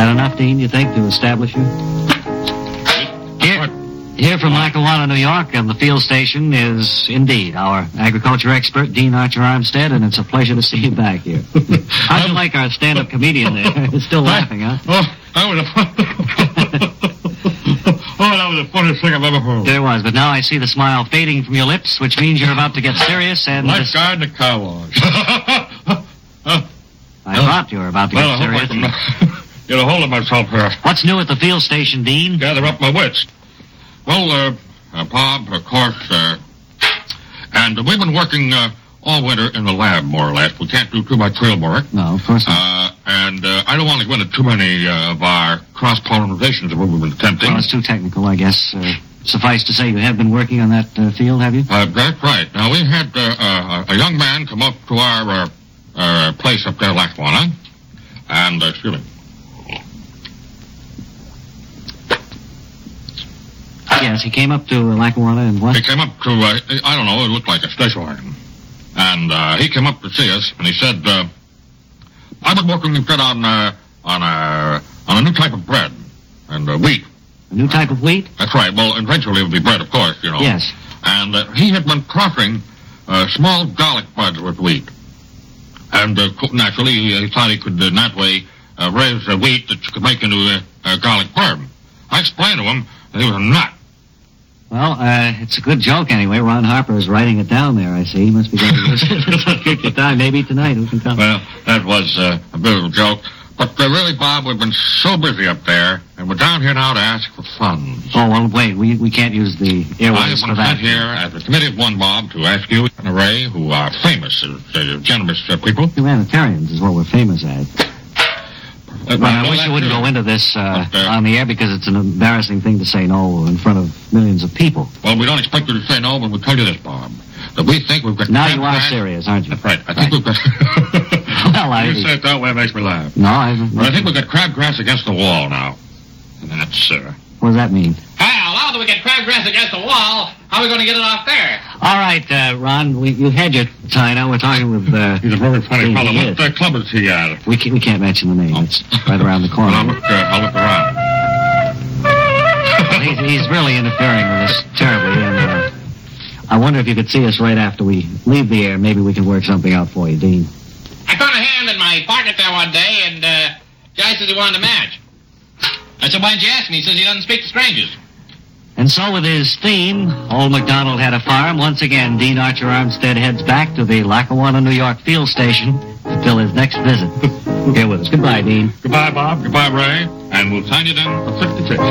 that enough, Dean, you think, to establish you? Here from Lackawanna, New York, and the field station is indeed our agriculture expert, Dean Archer Armstead, and it's a pleasure to see you back here. How'd you like our stand-up comedian there? He's still laughing, huh? That was the funniest thing I've ever heard. There was, but now I see the smile fading from your lips, which means you're about to get serious and... Lifeguard in the car wash. I thought you were about to get serious. Get a hold of myself here. What's new at the field station, Dean? Gather up my wits. Well, Bob, of course, and we've been working all winter in the lab, more or less. We can't do too much field work. No, of course not. And I don't want to go into too many of our cross-pollinizations of what we've been attempting. Well, it's too technical, I guess. Suffice to say, you have been working on that field, have you? That's right. Now, we had a young man come up to our place up there, Lackawanna, and, excuse me. Yes, he came up to Lackawanna and what? He came up to, I don't know, it looked like a station wagon. And he came up to see us, and he said, I've been working instead on a new type of bread and wheat. A new type of wheat? That's right. Well, eventually it will be bread, of course, you know. Yes. And he had been crossing small garlic buds with wheat. And naturally, he thought he could in that way raise wheat that you could make into a garlic herb. I explained to him that he was a nut. Well, it's a good joke anyway. Ron Harper is writing it down there, I see. He must be going to use it. Take your time. Maybe tonight. Who can tell? Well, that was a bit of a joke. But really, Bob, we've been so busy up there, and we're down here now to ask for funds. Oh, well, wait. We can't use the airways for that. I'm here at the Committee of One, Bob, to ask you and Ray, who are famous as generous people. Humanitarians is what we're famous as. Well, I wish you wouldn't go into this on the air because it's an embarrassing thing to say no in front of millions of people. Well, we don't expect you to say no, but we'll tell you this, Bob, that we think we've got... Now you are serious, aren't you? That's right. I think we've got... Well, you say it that way, it makes me laugh. No, I think we've got crabgrass against the wall now. That's, What does that mean? Well, now that we get crabgrass against the wall, how are we going to get it off there? All right, Ron, you had your tie now. We're talking with... He's a very funny fellow. What club is he at? We can't mention the name. It's right around the corner. Well, I'll look around. He's really interfering with us terribly, and I wonder if you could see us right after we leave the air. Maybe we can work something out for you, Dean. I found a hand in my pocket there one day, and guy says he wanted a match. I said, why didn't you ask me? He says he doesn't speak to strangers. And so with his theme, Old MacDonald Had a Farm, once again, Dean Archer Armstead heads back to the Lackawanna, New York field station until his next visit. Here with us. Goodbye, Dean. Goodbye, Bob. Goodbye, Ray. And we'll sign you down for 50 fish.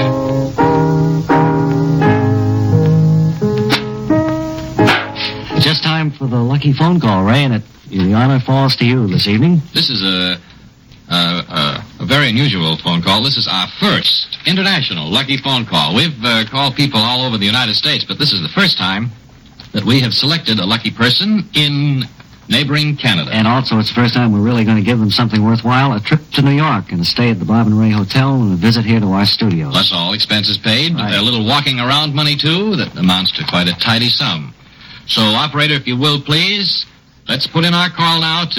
Just time for the lucky phone call, Ray, and the honor falls to you this evening. This is a very unusual phone call. This is our first international lucky phone call. We've called people all over the United States, but this is the first time that we have selected a lucky person in neighboring Canada. And also, it's the first time we're really going to give them something worthwhile, a trip to New York and a stay at the Bob and Ray Hotel and a visit here to our studios. That's all. Expenses paid. Right. A little walking around money, too, that amounts to quite a tidy sum. So, operator, if you will, please, let's put in our call now to